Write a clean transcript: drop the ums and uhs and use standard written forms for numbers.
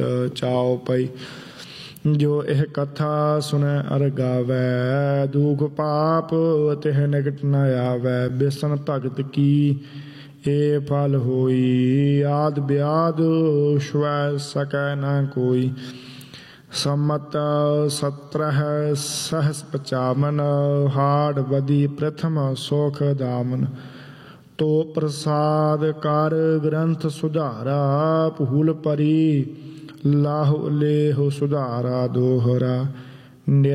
ਚਾਉ ਪਈ। ਜੋ ਇਹ ਕਥਾ ਸੁਣੈ ਅਰ ਗਾਵੈ, ਦੁਖ ਪਾਪ ਤਿਹ ਨਿਕਟ ਨ ਆਵੈ। ਬਿਸਨ ਭਗਤ ਕੀ ਇਹ ਫਲ ਹੋਈ, ਆਦ ਬਿਆਦ ਛੁਐ ਸਕੈ ਨ ਕੋਈ। ਸੰਮਤ 17 ਸਹਸ 55 ਹਾੜ ਬਦੀ ਪ੍ਰਥਮ ਸੋਖ ਦਾਮਨ। ਤੋ ਪ੍ਰਸਾਦ ਕਰ ਗ੍ਰੰਥ ਸੁਧਾਰਾ, ਭੂਲ ਪਰੀ ਲਾਹੁ ਲੇਹੁ ਸੁਧਾਰਾ ਦੋਹਰਾ।